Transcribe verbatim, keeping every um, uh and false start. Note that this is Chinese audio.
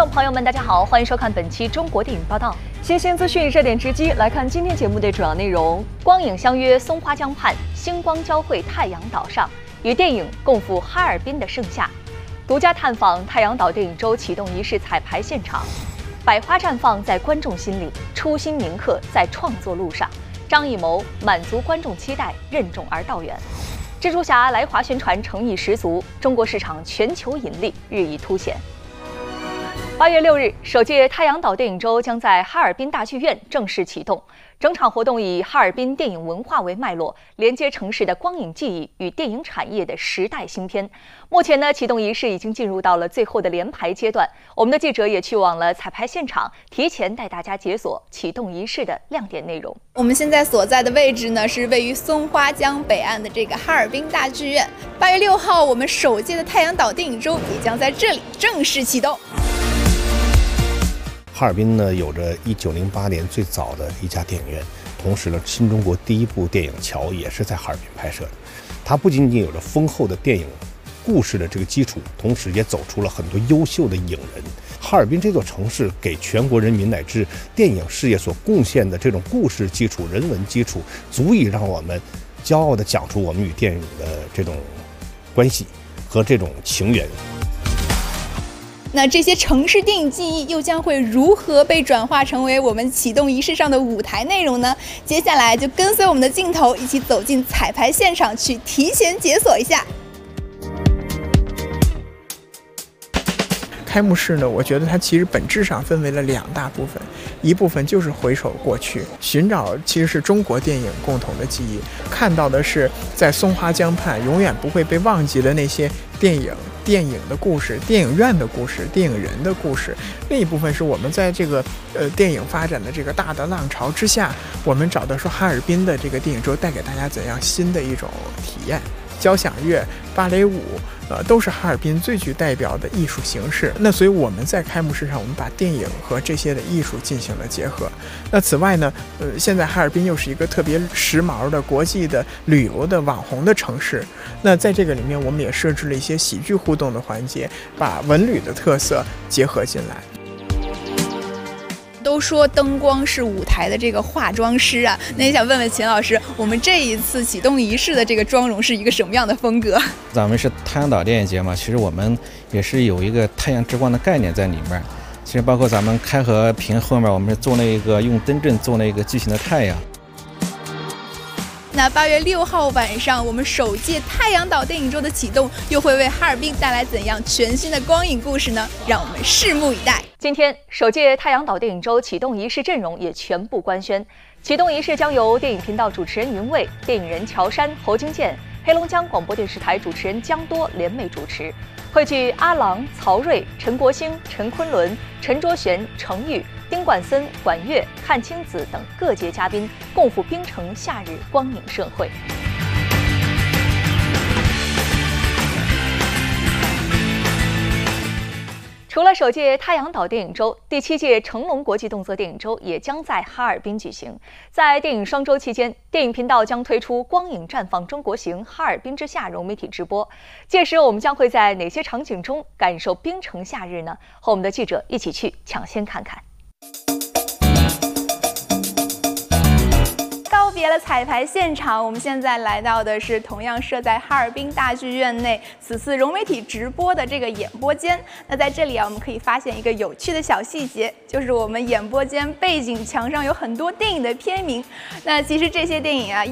众朋友们，大家好，欢迎收看本期中国电影报道。新鲜资讯，热点直击，来看今天节目的主要内容：光影相约松花江畔，星光交汇太阳岛上，与电影共赴哈尔滨的盛夏。独家探访太阳岛电影周启动仪式彩排现场，百花绽放在观众心里，初心铭刻在创作路上。张艺谋满足观众期待，任重而道远。蜘蛛侠来华宣传诚意十足，中国市场全球引力日益凸显。八月六日，首届太阳岛电影周将在哈尔滨大剧院正式启动。整场活动以哈尔滨电影文化为脉络，连接城市的光影记忆与电影产业的时代新篇。目前呢，启动仪式已经进入到了最后的联排阶段。我们的记者也去往了彩排现场，提前带大家解锁启动仪式的亮点内容。 我们现在所在的位置呢，是位于松花江北岸的这个哈尔滨大剧院。八月六号，我们首届的太阳岛电影周也将在这里正式启动。 哈尔滨呢，有着一九零八年最早的一家电影院，同时呢，新中国第一部电影《桥》也是在哈尔滨拍摄的。它不仅仅有着丰厚的电影故事的这个基础，同时也走出了很多优秀的影人。哈尔滨这座城市给全国人民乃至电影事业所贡献的这种故事基础、人文基础，足以让我们骄傲地讲出我们与电影的这种关系和这种情缘。 那这些城市电影记忆又将会如何被转化成为我们启动仪式上的舞台内容呢？接下来就跟随我们的镜头一起走进彩排现场，去提前解锁一下。 开幕式呢，我觉得它其实本质上分为了两大部分，一部分就是回首过去，寻找其实是中国电影共同的记忆，看到的是在松花江畔永远不会被忘记的那些电影。电影的故事，电影院的故事，电影人的故事。另一部分是我们在这个呃电影发展的这个大的浪潮之下，我们找到说哈尔滨的这个电影周带给大家怎样新的一种体验。交响乐、芭蕾舞，呃，都是哈尔滨最具代表的艺术形式。那所以我们在开幕式上，我们把电影和这些的艺术进行了结合。那此外呢，呃，现在哈尔滨又是一个特别时髦的国际的旅游的网红的城市。那在这个里面，我们也设置了一些喜剧互动的环节，把文旅的特色结合进来。 都说灯光是舞台的这个化妆师啊，那也想问问秦老师，我们这一次启动仪式的这个妆容是一个什么样的风格？ 咱们是太阳岛电影节嘛，其实我们也是有一个太阳之光的概念在里面。其实包括咱们开合屏后面，我们是做了一个用灯阵做了一个巨型的太阳。 那八月六号晚上，我们首届太阳岛电影周的启动，又会为哈尔滨带来怎样全新的光影故事呢？让我们拭目以待。 今天，首届太阳岛电影周启动仪式阵容也全部官宣。启动仪式将由电影频道主持人云卫、电影人乔杉、侯京健、黑龙江广播电视台主持人姜多联袂主持，汇聚阿郎、曹睿、陈国兴、陈昆仑、陈卓璇、程昱、丁冠森、管乐、阚清子等各界嘉宾，共赴冰城夏日光影盛会。除了首届太阳岛电影周，第七届成龙国际动作电影周也将在哈尔滨举行。在电影双周期间，电影频道将推出《光影绽放中国行·哈尔滨之夏》融媒体直播。届时，我们将会在哪些场景中感受冰城夏日呢？和我们的记者一起去抢先看看。 告别了彩排现场，我们现在来到的是同样设在哈尔滨大剧院内，此次融媒体直播的这个演播间。那在这里啊，我们可以发现一个有趣的小细节，就是我们演播间背景墙上有很多电影的片名。那其实这些电影啊，